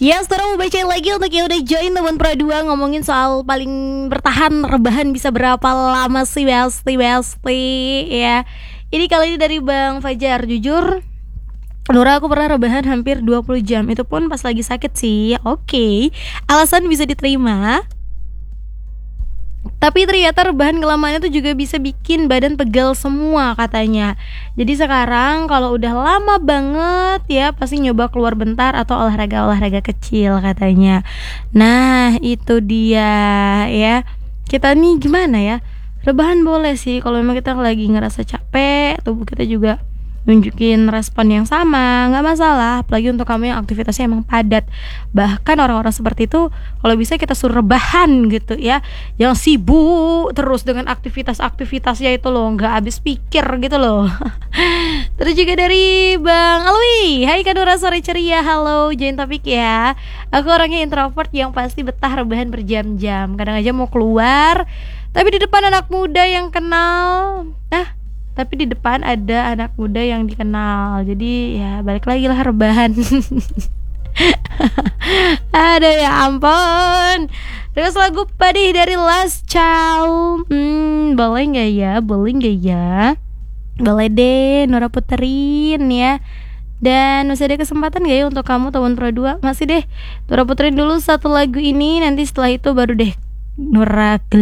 Ya, sekarang mau bacain lagi untuk yang udah join teman Pro 2 ngomongin soal paling bertahan rebahan bisa berapa lama sih Besti ya. Ini kali ini dari Bang Fajar. Jujur Nura, aku pernah rebahan hampir 20 jam. Itu pun pas lagi sakit sih. Oke, alasan bisa diterima. Tapi ternyata rebahan kelamaan itu juga bisa bikin badan pegal semua katanya. Jadi sekarang kalau udah lama banget ya pasti nyoba keluar bentar atau olahraga kecil katanya. Nah itu dia ya. Kita nih gimana ya, rebahan boleh sih kalau memang kita lagi ngerasa capek, tubuh kita juga nunjukin respon yang sama, nggak masalah. Apalagi untuk kamu yang aktivitasnya emang padat. Bahkan orang-orang seperti itu kalau bisa kita suruh rebahan gitu ya, yang sibuk terus dengan aktivitasnya itu loh, nggak habis pikir gitu loh. Terus juga dari Bang Alwi, hai Kak Nura, sore ceria, halo, join topik ya. Aku orangnya introvert yang pasti betah rebahan berjam-jam. Kadang aja mau keluar tapi di depan anak muda yang kenal, tapi di depan ada anak muda yang dikenal, jadi ya balik lagi lah rebahan. Ada ya ampun. Terus lagu Padih dari Last Child. Boleh nggak ya? Boleh deh, Nora puterin ya. Dan masih ada kesempatan gak ya untuk kamu teman Pro 2? Masih deh, Nora puterin dulu satu lagu ini. Nanti setelah itu baru deh Nora